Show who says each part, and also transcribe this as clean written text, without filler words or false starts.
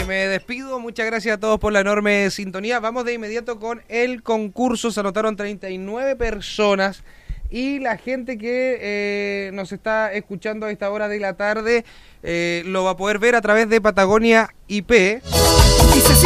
Speaker 1: me despido. Muchas gracias a todos por la enorme sintonía. Vamos de inmediato con el concurso. Se anotaron 39 personas. Y la gente que nos está escuchando a esta hora de la tarde lo va a poder ver a través de Patagonia IP.